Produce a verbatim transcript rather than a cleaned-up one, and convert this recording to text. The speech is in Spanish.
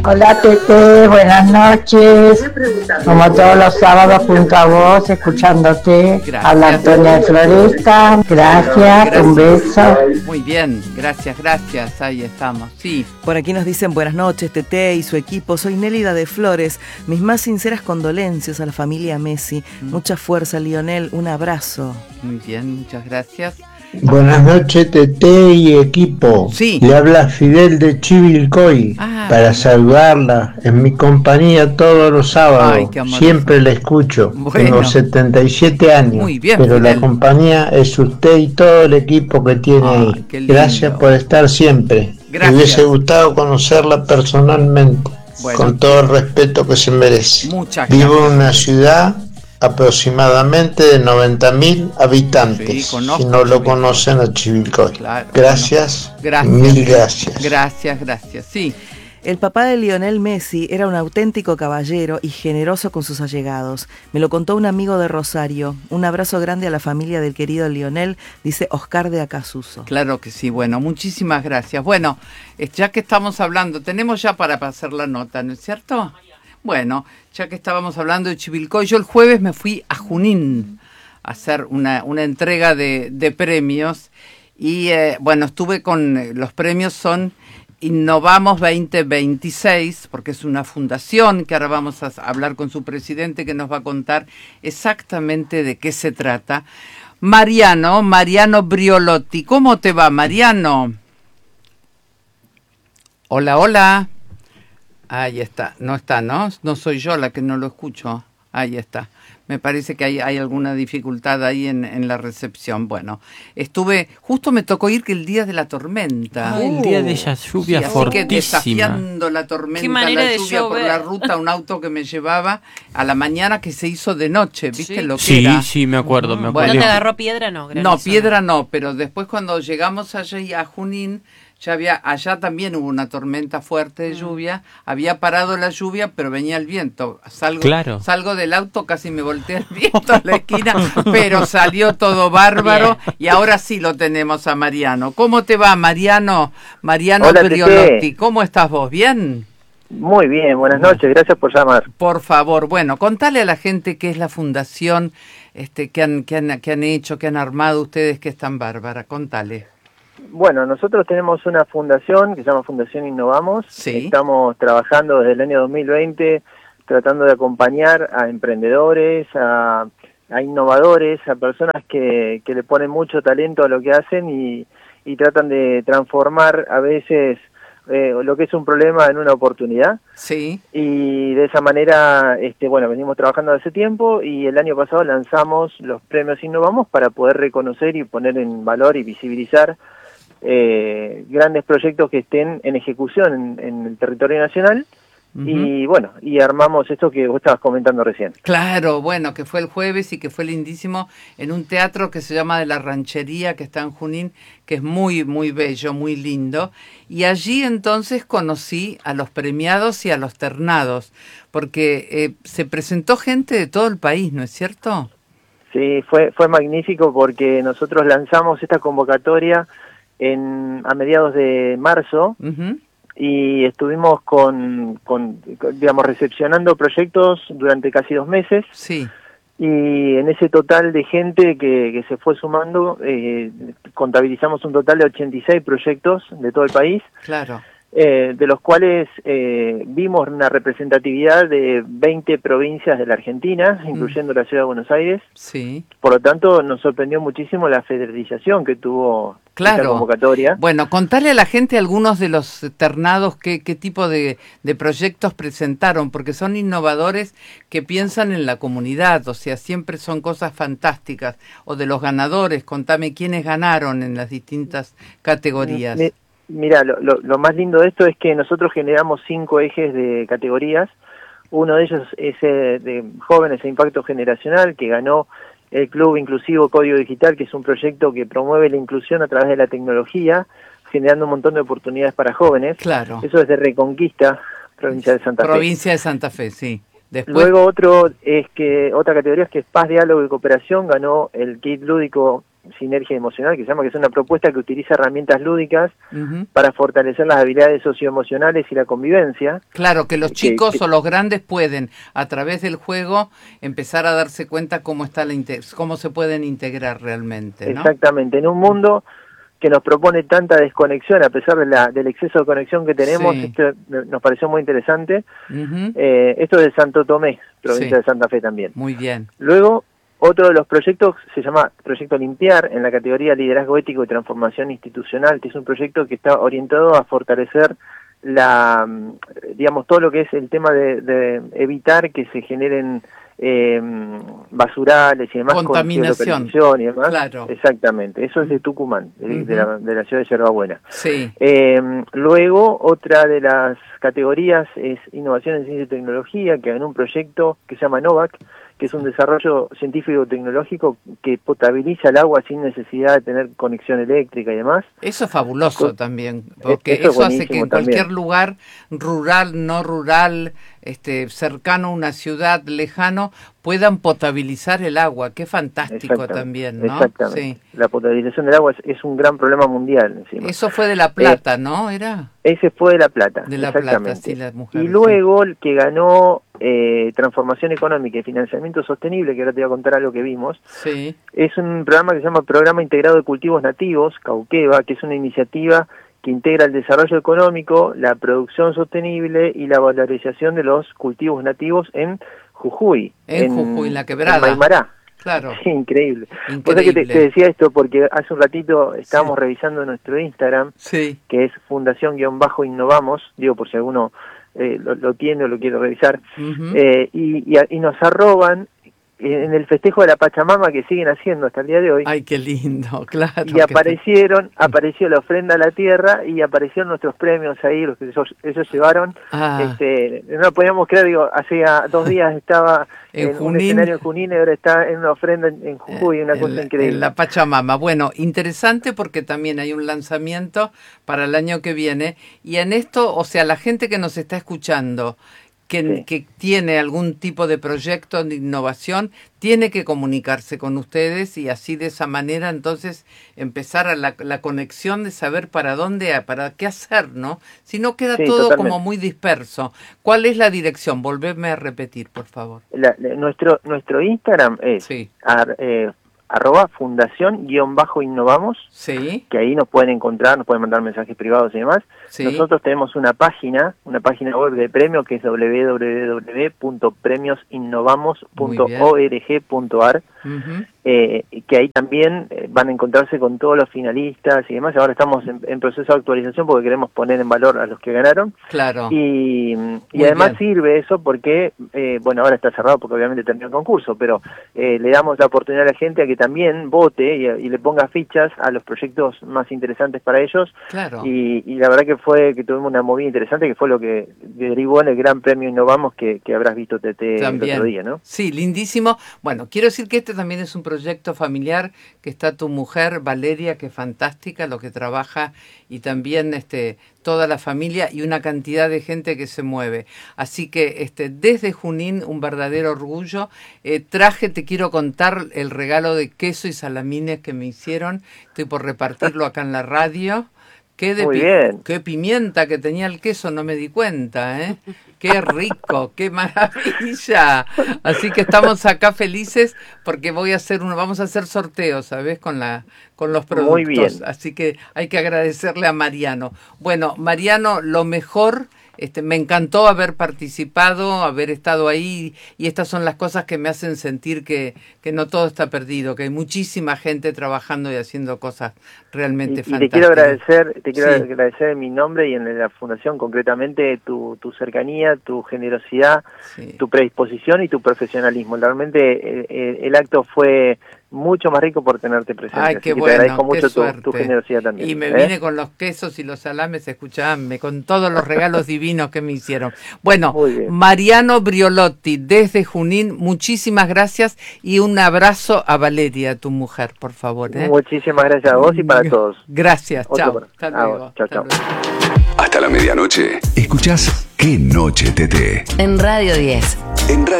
Hola Tete, buenas noches. Como todos los sábados junto a vos, escuchándote. Gracias. Habla Antonia de Floresta. Gracias, Gracias. un beso. Muy bien, gracias, gracias, ahí estamos, sí. Por aquí nos dicen buenas noches, Tete y su equipo. Soy Nélida de Flores. Mis más sinceras condolencias a la familia Messi. Mm. Mucha fuerza, Lionel. Un abrazo. Muy bien, muchas gracias. Buenas noches, Tete y equipo. Sí. Le habla Fidel de Chivilcoy Ah. para saludarla. En mi compañía todos los sábados. Ay, qué amoroso. Siempre la escucho. Bueno. Tengo setenta y siete años. Muy bien, pero Fidel. la compañía es usted y todo el equipo que tiene Ay, ahí. qué lindo. Gracias por estar siempre. Gracias. Me hubiese gustado conocerla personalmente. Bueno. Con todo el respeto que se merece. Muchas Vivo gracias. en una ciudad aproximadamente de noventa mil habitantes. Sí, conozco si no lo Chivilcoy. conocen a Chivilcoy. Claro, Gracias, Gracias. mil gracias. Gracias, gracias, sí. El papá de Lionel Messi era un auténtico caballero y generoso con sus allegados. Me lo contó un amigo de Rosario. Un abrazo grande a la familia del querido Lionel, dice Oscar de Acasuso. Claro que sí, bueno, muchísimas gracias. Bueno, eh, ya que estamos hablando, tenemos ya para pasar la nota, ¿no es cierto? Bueno, ya que estábamos hablando de Chivilcoy, yo el jueves me fui a Junín a hacer una, una entrega de, de premios y eh, bueno, estuve con, eh, los premios son Innovamos veinte veintiséis, porque es una fundación que ahora vamos a hablar con su presidente que nos va a contar exactamente de qué se trata. Mariano, Mariano Briolotti, ¿cómo te va, Mariano? Hola, hola. Ahí está, no está, ¿no? No soy yo la que no lo escucho. Ahí está. Me parece que hay, hay alguna dificultad ahí en, en la recepción. Bueno, estuve, justo me tocó ir que el día de la tormenta. Ah, el día de esa lluvia Sí, así fortísima. que desafiando la tormenta, Qué manera la de lluvia por llover. la ruta, un auto que me llevaba a la mañana que se hizo de noche, ¿viste Sí. lo que Sí, era? sí, me acuerdo, me Bueno. acuerdo. ¿No te agarró piedra? No, granizo, No, piedra no, pero después cuando llegamos allí a Junín, ya había, allá también hubo una tormenta fuerte de lluvia, había parado la lluvia, pero venía el viento. Salgo, Claro. salgo del auto, casi me voltea el viento a la esquina, pero salió todo bárbaro y ahora sí lo tenemos a Mariano. ¿Cómo te va, Mariano? Mariano Hola, Briolotti, Tete. ¿cómo estás vos? ¿Bien? Muy bien, buenas noches, gracias por llamar. Por favor, bueno, contale a la gente qué es la fundación este, que, han, que, han, que han hecho, que han armado ustedes, que es tan bárbara. Contale. Bueno, nosotros tenemos una fundación que se llama Fundación Innovamos. Sí. Estamos trabajando desde el año dos mil veinte tratando de acompañar a emprendedores, a, a innovadores, a personas que, que le ponen mucho talento a lo que hacen y, y tratan de transformar a veces eh, lo que es un problema en una oportunidad. Sí. Y de esa manera, este, bueno, venimos trabajando hace tiempo y el año pasado lanzamos los premios Innovamos para poder reconocer y poner en valor y visibilizar eh, grandes proyectos que estén en ejecución en, en el territorio nacional. Uh-huh. Y bueno, y armamos esto que vos estabas comentando recién. Claro, bueno, que fue el jueves y que fue lindísimo en un teatro que se llama de la Ranchería, que está en Junín, que es muy, muy bello, muy lindo. Y allí entonces conocí a los premiados y a los ternados, porque eh, se presentó gente de todo el país, ¿no es cierto? Sí, fue, fue magnífico porque nosotros lanzamos esta convocatoria en a mediados de marzo. Uh-huh. Y estuvimos con, con, digamos, recepcionando proyectos durante casi dos meses. Sí. Y en ese total de gente que, que se fue sumando, eh, contabilizamos un total de ochenta y seis proyectos de todo el país. Claro. Eh, de los cuales eh, vimos una representatividad de veinte provincias de la Argentina, mm. incluyendo la ciudad de Buenos Aires. Sí. Por lo tanto, nos sorprendió muchísimo la federalización que tuvo claro. esta convocatoria. Bueno, contale a la gente algunos de los ternados qué, qué tipo de, de proyectos presentaron, porque son innovadores que piensan en la comunidad, o sea, siempre son cosas fantásticas. O de los ganadores, contame quiénes ganaron en las distintas categorías. Me, Mira, lo, lo, lo más lindo de esto es que nosotros generamos cinco ejes de categorías. Uno de ellos es eh, de jóvenes e impacto generacional, que ganó el Club Inclusivo Código Digital, que es un proyecto que promueve la inclusión a través de la tecnología, generando un montón de oportunidades para jóvenes. Claro. Eso es de Reconquista, provincia de Santa Fe. Provincia de Santa Fe, sí. Después... Luego otro es que otra categoría es que es Paz, Diálogo y Cooperación, ganó el kit lúdico sinergia emocional, que se llama, que es una propuesta que utiliza herramientas lúdicas Uh-huh. para fortalecer las habilidades socioemocionales y la convivencia. Claro, que los Que- chicos que- o los grandes pueden, a través del juego, empezar a darse cuenta cómo está la inte- cómo se pueden integrar realmente, ¿no? Exactamente, en un mundo que nos propone tanta desconexión, a pesar de la, del exceso de conexión que tenemos, Sí. esto nos pareció muy interesante. Ujú. Eh, esto es de Santo Tomé, provincia Sí. de Santa Fe también. Muy bien. Luego, otro de los proyectos se llama Proyecto Limpiar, en la categoría Liderazgo Ético y Transformación Institucional, que es un proyecto que está orientado a fortalecer la, mm, digamos, todo lo que es el tema de, de evitar que se generen eh, basurales y demás. con Contaminación. geolocalización y demás. Claro. Exactamente, eso es de Tucumán, de, Ujú. de la, de la ciudad de Yerbabuena. Sí. Eh, luego, otra de las categorías es Innovación en Ciencia y Tecnología, que ganó un proyecto que se llama NOVAC, que es un desarrollo científico-tecnológico que potabiliza el agua sin necesidad de tener conexión eléctrica y demás. Eso es fabuloso Co- también, porque eso eso, es hace que en buenísimo cualquier también. lugar, rural, no rural, este, cercano a una ciudad, lejano, puedan potabilizar el agua. Qué fantástico Exactamente, también, ¿no? Exactamente. Sí. La potabilización del agua es, es un gran problema mundial encima. Eso fue de La Plata, ¿no? ¿Era? Ese fue de La Plata. De La Plata, exactamente. sí, la mujer. Y luego el que ganó eh, Transformación Económica y Financiamiento Sostenible, que ahora te voy a contar algo que vimos, Sí. es un programa que se llama Programa Integrado de Cultivos Nativos, Cauqueva, que es una iniciativa que integra el desarrollo económico, la producción sostenible y la valorización de los cultivos nativos en Jujuy. En Jujuy, en la Quebrada. En Maimará. Claro. Sí, increíble. Increíble. Por eso que te, te decía esto, porque hace un ratito estábamos revisando nuestro Instagram, Sí. que es Fundación-Innovamos, digo por si alguno eh, lo, lo tiene o lo quiere revisar, Ujú. eh, y, y, a- y nos arroban en el festejo de la Pachamama que siguen haciendo hasta el día de hoy. Ay, qué lindo, claro. Y que aparecieron, apareció la ofrenda a la tierra y aparecieron nuestros premios ahí, los que ellos, ellos llevaron. Ah. Este, no lo podíamos creer, digo, hace dos días estaba En en, un Junín. escenario en Junín y ahora está en una ofrenda en, en Jujuy, una en cosa la- increíble. En la Pachamama. Bueno, interesante porque también hay un lanzamiento para el año que viene. Y en esto, o sea, la gente que nos está escuchando, que, Sí. que tiene algún tipo de proyecto de innovación, tiene que comunicarse con ustedes y así de esa manera entonces empezar a la, la conexión de saber para dónde, para qué hacer, ¿no? Si no queda Sí, todo totalmente. como muy disperso. ¿Cuál es la dirección? Volveme a repetir, por favor. La- la- nuestro, nuestro Instagram es Sí. ar- eh, arroba fundación guión bajo innovamos, Sí, que ahí nos pueden encontrar, nos pueden mandar mensajes privados y demás. sí. Nosotros tenemos una página, una página web de premio que es doble u doble u doble u punto premios innovamos punto org punto ar, Ujú. eh, que ahí también eh, van a encontrarse con todos los finalistas y demás. Ahora estamos en, en proceso de actualización porque queremos poner en valor a los que ganaron. Claro. Y, y Muy además bien. sirve eso porque, eh, bueno, ahora está cerrado porque obviamente terminó el concurso, pero eh, le damos la oportunidad a la gente a que también vote y, y le ponga fichas a los proyectos más interesantes para ellos. Claro. Y, y la verdad que fue que tuvimos una movida interesante que fue lo que derivó en el Gran Premio Innovamos que, que habrás visto Tete el También. otro día, ¿no? Sí, lindísimo. Bueno, quiero decir que este también es un proyecto familiar, que está tu mujer, Valeria, que es fantástica lo que trabaja, y también este toda la familia y una cantidad de gente que se mueve. Así que este desde Junín, un verdadero orgullo. Eh, traje, te quiero contar, el regalo de queso y salamines que me hicieron. Estoy por repartirlo acá en la radio. Qué, de Muy pi- bien. qué pimienta que tenía el queso, no me di cuenta, ¿eh? Qué rico, qué maravilla. Así que estamos acá felices porque voy a hacer uno, vamos a hacer sorteos, ¿sabes? Con la, con los productos. Muy bien. Así que hay que agradecerle a Mariano. Bueno, Mariano, lo mejor. Este, me encantó haber participado, haber estado ahí, y estas son las cosas que me hacen sentir que, que no todo está perdido, que hay muchísima gente trabajando y haciendo cosas realmente Y, y fantásticas. te quiero agradecer, te quiero Sí. agradecer en mi nombre y en la fundación concretamente tu, tu cercanía, tu generosidad, Sí. tu predisposición y tu profesionalismo. Realmente el, el- el acto fue mucho más rico por tenerte presente. Ay, Así qué que bueno, te agradezco qué mucho tu, suerte. tu generosidad también. Y me ¿eh? vine con los quesos y los salames, escuchame, con todos los regalos divinos que me hicieron. Bueno, Muy bien. Mariano Briolotti, desde Junín, muchísimas gracias y un abrazo a Valeria, tu mujer, por favor. ¿eh? Muchísimas gracias a vos y para todos. Gracias, Otro chao. para- Hasta a luego. vos. Chao, hasta chao. luego. Hasta la medianoche. Escuchás Qué Noche Tete. En Radio diez. En